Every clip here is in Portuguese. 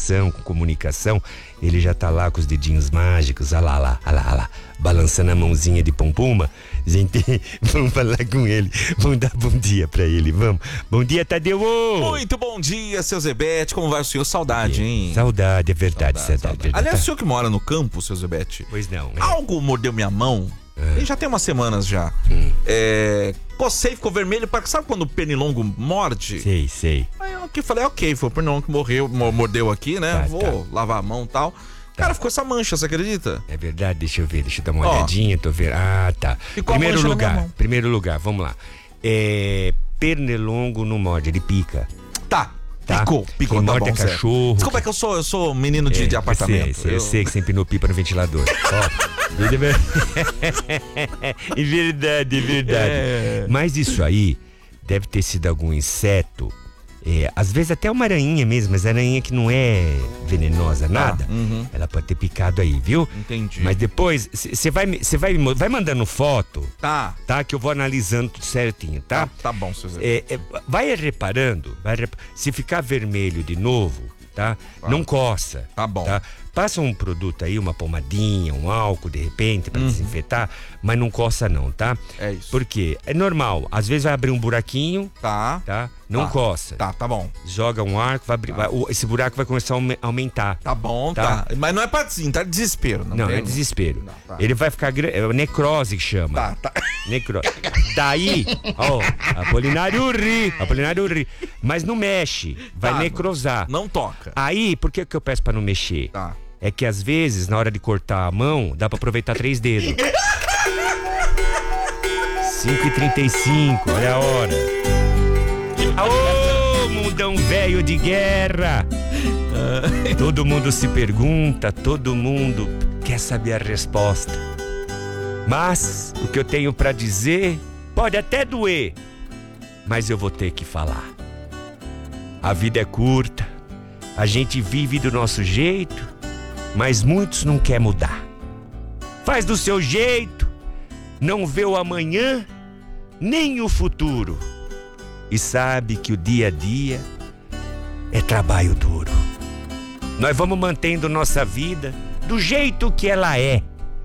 informação, com comunicação, ele já tá lá com os dedinhos mágicos, olha lá, balançando a mãozinha de pompuma. Gente, vamos falar com ele, vamos dar bom dia pra ele, vamos. Bom dia, Tadeu! Muito bom dia, seu Zebete, como vai o senhor? Saudade, hein? Saudade, é verdade, saudade. Aliás, o senhor que mora no campo, seu Zebete? Pois não. Algo mordeu minha mão, e já tem umas semanas já. Cocei, ficou vermelho, sabe quando o pernilongo morde? Sei. Aí eu falei, ok, foi o pernilongo que mordeu aqui, né? Vou lavar a mão e tal. Cara, ficou essa mancha, você acredita? É verdade, deixa eu dar uma olhadinha, tô vendo. Ah, tá. Primeiro lugar, vamos lá. Pernilongo não morde, ele pica. Tá. Picou, quem tá morde bom, é cachorro. Desculpa, é que eu sou menino de apartamento. Eu sei que você empinou pipa no ventilador. É verdade. Mas isso aí deve ter sido algum inseto. Às vezes até uma aranha mesmo, mas aranha que não é venenosa, nada. Ela pode ter picado aí, viu? Entendi. Mas depois, você vai mandando foto, tá? Que eu vou analisando tudo certinho, tá? Tá bom, seu Zé. Vai reparando, se ficar vermelho de novo, tá? Não coça. Tá bom. Tá? Passa um produto aí, uma pomadinha, um álcool de repente pra desinfetar, mas não coça não, tá? É isso. Porque é normal, às vezes vai abrir um buraquinho, tá? Não coça. Tá bom. Joga um arco, vai abrir, esse buraco vai começar a aumentar. Tá bom, tá. Mas não é pra tá desespero. Não é desespero. Não, tá. Ele vai ficar, necrose que chama. Tá. Necrose. Daí, Apolinário ri. Mas não mexe, vai necrosar. Não toca. Aí, por que eu peço pra não mexer? Tá. É que às vezes, na hora de cortar a mão, dá pra aproveitar 3 dedos. 5h35, olha a hora. Ô, mundão velho de guerra! Todo mundo se pergunta, todo mundo quer saber a resposta. Mas o que eu tenho pra dizer pode até doer, mas eu vou ter que falar. A vida é curta, a gente vive do nosso jeito, mas muitos não querem mudar. Faz do seu jeito, não vê o amanhã, nem o futuro. E sabe que o dia a dia é trabalho duro. Nós vamos mantendo nossa vida do jeito que ela é.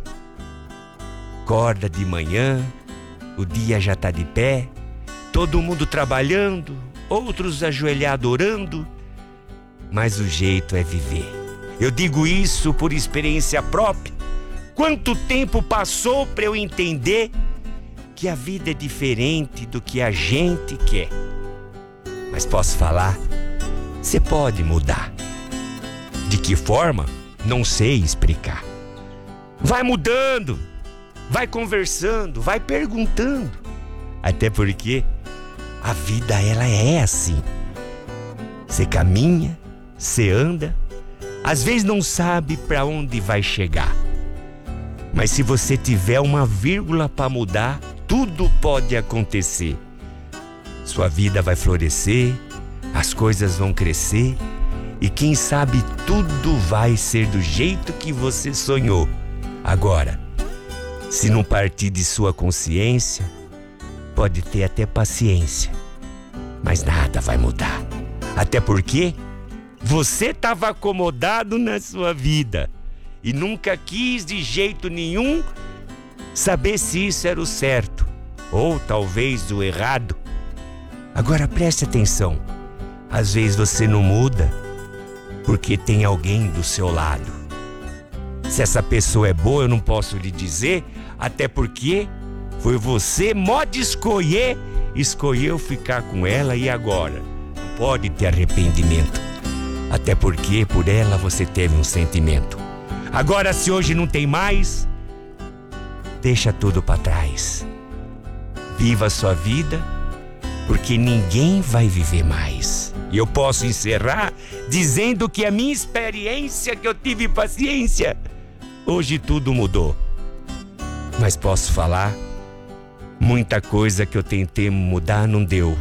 Acorda de manhã, o dia já tá de pé, todo mundo trabalhando, outros ajoelhados orando, mas o jeito é viver. Eu digo isso por experiência própria. Quanto tempo passou para eu entender que a vida é diferente do que a gente quer. Mas posso falar, você pode mudar. De que forma? Não sei explicar. Vai mudando, vai conversando, vai perguntando. Até porque a vida, ela é assim. Você caminha, você anda, às vezes não sabe para onde vai chegar. Mas se você tiver uma vírgula para mudar, tudo pode acontecer. Sua vida vai florescer, as coisas vão crescer e quem sabe tudo vai ser do jeito que você sonhou. Agora, se não partir de sua consciência, pode ter até paciência, mas nada vai mudar. Até porque você estava acomodado na sua vida e nunca quis de jeito nenhum saber se isso era o certo ou talvez o errado. Agora preste atenção, às vezes você não muda porque tem alguém do seu lado. Se essa pessoa é boa, eu não posso lhe dizer, até porque foi você escolheu ficar com ela e agora não pode ter arrependimento. Até porque por ela você teve um sentimento. Agora, se hoje não tem mais, deixa tudo para trás. Viva a sua vida, porque ninguém vai viver mais. E eu posso encerrar dizendo que a minha experiência, que eu tive paciência, hoje tudo mudou. Mas posso falar, muita coisa que eu tentei mudar não deu.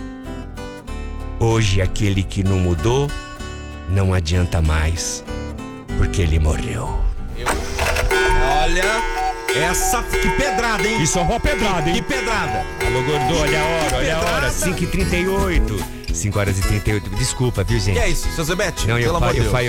Hoje aquele que não mudou, não adianta mais, porque ele morreu. Olha, que pedrada, hein? Isso é uma pedrada, hein? Que pedrada. Alô, Gordô, olha a hora, 5h38. 5h38. Desculpa, viu, gente? Que é isso, seu Zebete? Não, pelo amor de Deus.